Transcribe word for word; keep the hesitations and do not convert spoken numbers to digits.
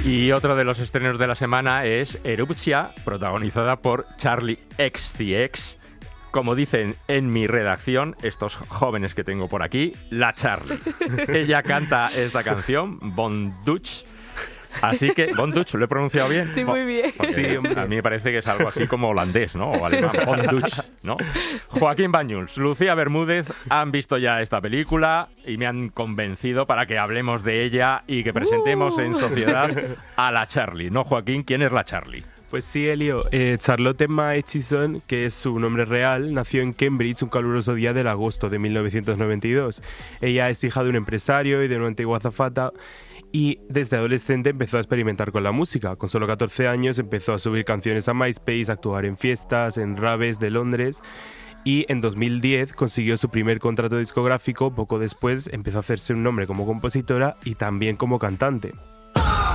Y otro de los estrenos de la semana es Erupcia, protagonizada por Charli X C X. Como dicen en mi redacción, estos jóvenes que tengo por aquí, la Charli. Ella canta esta canción, Bonduch. Así que, Bonduch, ¿lo he pronunciado bien? Sí, muy bien. Porque Sí, hombre. a mí me parece que es algo así como holandés, ¿no? O alemán, Bonduch, ¿no? Joaquín Bañuls, Lucía Bermúdez han visto ya esta película y me han convencido para que hablemos de ella y que presentemos Uh. en sociedad a la Charli. ¿No, Joaquín? ¿Quién es la Charli? Pues sí, Elio. Eh, Charlotte Emma Hutchison, que es su nombre real, nació en Cambridge un caluroso día del agosto de mil novecientos noventa y dos. Ella es hija de un empresario y de una antigua azafata. Y desde adolescente empezó a experimentar con la música. Con solo catorce años empezó a subir canciones a MySpace, a actuar en fiestas, en raves de Londres. Y en dos mil diez consiguió su primer contrato discográfico. Poco después empezó a hacerse un nombre como compositora y también como cantante.